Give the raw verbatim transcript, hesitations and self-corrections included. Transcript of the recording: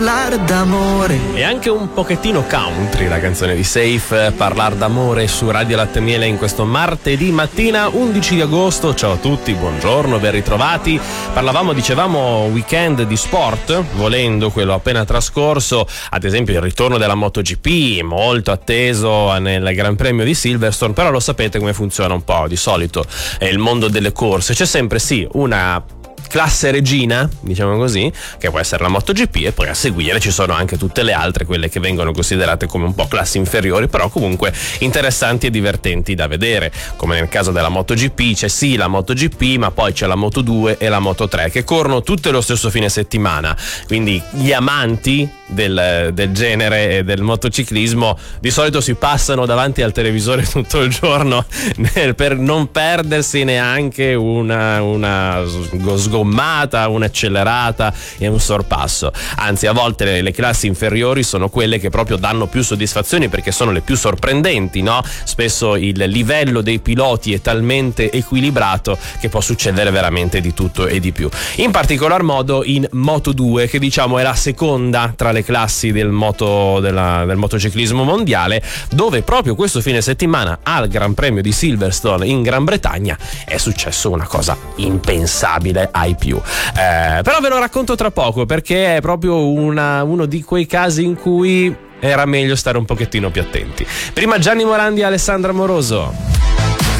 Parlar d'amore. E anche un pochettino country la canzone di Safe, Parlar d'amore su Radio Latte e Miele in questo martedì mattina undici di agosto. Ciao a tutti, buongiorno, ben ritrovati. Parlavamo, dicevamo, weekend di sport, volendo quello appena trascorso, ad esempio il ritorno della MotoGP, molto atteso nel Gran Premio di Silverstone, però lo sapete come funziona un po' di solito è il mondo delle corse, c'è sempre sì una classe regina, diciamo così, che può essere la MotoGP, e poi a seguire ci sono anche tutte le altre, quelle che vengono considerate come un po' classi inferiori, però comunque interessanti e divertenti da vedere, come nel caso della MotoGP c'è sì la MotoGP, ma poi c'è la Moto due e la Moto tre che corrono tutte lo stesso fine settimana, quindi gli amanti del, del genere e del motociclismo di solito si passano davanti al televisore tutto il giorno per non perdersi neanche una, una sgommata, un'accelerata e un sorpasso. Anzi, a volte le, le classi inferiori sono quelle che proprio danno più soddisfazioni perché sono le più sorprendenti, no? Spesso il livello dei piloti è talmente equilibrato che può succedere veramente di tutto e di più. In particolar modo in Moto due, che diciamo è la seconda tra le classi del moto della, del motociclismo mondiale, dove proprio questo fine settimana al Gran Premio di Silverstone in Gran Bretagna è successo una cosa impensabile ai più. Eh, però ve lo racconto tra poco, perché è proprio una, uno di quei casi in cui era meglio stare un pochettino più attenti. Prima Gianni Morandi e Alessandra Moroso.